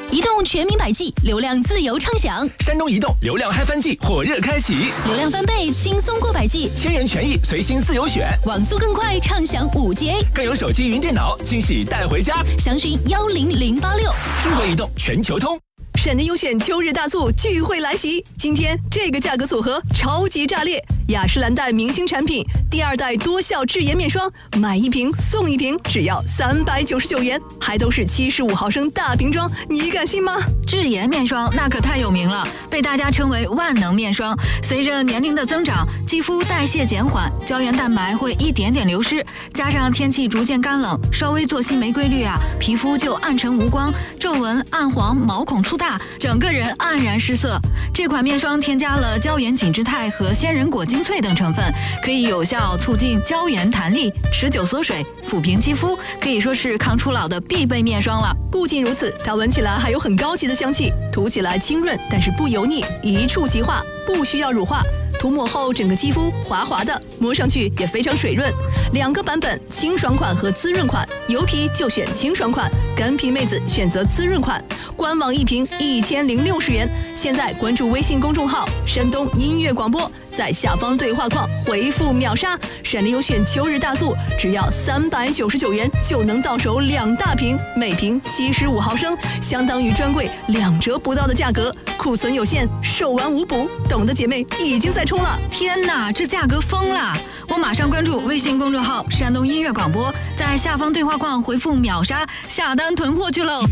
移动全民百 G， 流量自由畅享。 山东移动流量嗨翻季火热开启， 流量翻倍，轻松过百 G， 千元权益随心自由选， 网速更快，畅享5G， 更有手机云电脑惊喜带回家。 详询10086。 中国移动全球通。 闪电优选秋日大促聚会来袭，今天这个价格组合超级炸裂！雅诗兰黛明星产品第2代多效智妍面霜，买1瓶送1瓶，只要399元，还都是75毫升大瓶装，你敢信吗？ 智妍面霜那可太有名了，被大家称为万能面霜。随着年龄的增长，肌肤代谢减缓，胶原蛋白会一点点流失，加上天气逐渐干冷，稍微作息没规律啊，皮肤就暗沉无光，皱纹暗黄，毛孔粗大，整个人黯然失色。这款面霜添加了胶原紧致肽和鲜人果精粹等成分，可以有效促进胶原弹力，持久缩水，抚平肌肤，可以说是抗初老的必备面霜了。 不仅如此，它闻起来还有很高级的香气，涂起来清润，但是不油腻，一触即化，不需要乳化。涂抹后整个肌肤滑滑的，摸上去也非常水润。2个版本，清爽款和滋润款，油皮就选清爽款，干皮妹子选择滋润款。官网1瓶1060元。现在关注微信公众号山东音乐广播，在下方对话框回复秒杀，闪电优选秋日大促，只要399元就能到手2大瓶，每瓶75毫升，相当于专柜2折不到的价格。库存有限，售完无补，懂的姐妹已经在冲了。 天哪，这价格疯了！我马上关注微信公众号山东音乐广播，在下方对话框回复秒杀，下单囤货去喽。